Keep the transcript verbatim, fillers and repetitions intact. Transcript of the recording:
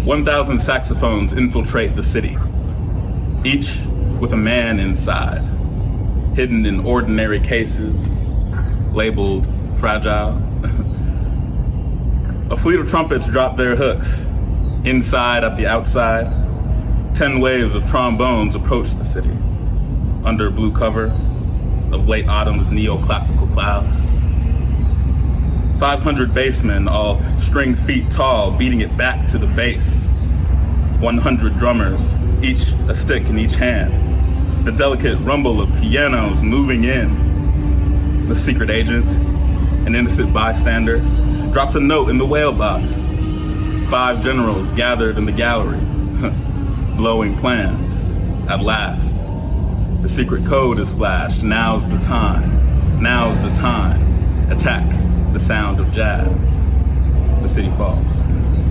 one thousand saxophones infiltrate the city, each with a man inside, hidden in ordinary cases, labeled fragile. A fleet of trumpets drop their hooks, inside at the outside. Ten waves of trombones approach the city, under blue cover of late autumn's neoclassical clouds. Five hundred bassmen, all string feet tall, beating it back to the bass. One hundred drummers, each a stick in each hand. The delicate rumble of pianos moving in. The secret agent, an innocent bystander, drops a note in the whale box. Five generals gathered in the gallery, blowing plans. At last, the secret code is flashed. Now's the time. Now's the time. Attack the sound of jazz. The city falls.